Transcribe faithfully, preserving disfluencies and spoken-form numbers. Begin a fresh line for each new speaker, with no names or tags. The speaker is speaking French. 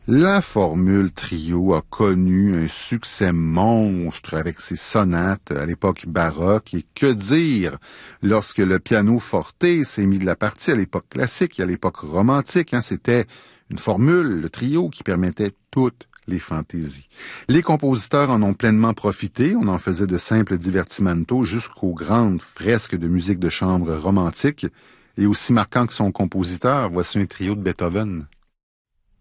La formule trio a connu un succès monstre avec ses sonates à l'époque baroque, et que dire lorsque le piano forte s'est mis de la partie à l'époque classique et à l'époque romantique, hein, c'était une formule, le trio, qui permettait toutes les fantaisies. Les compositeurs en ont pleinement profité, on en faisait de simples divertimentos jusqu'aux grandes fresques de musique de chambre romantique, et aussi marquant que son compositeur, voici un trio de Beethoven.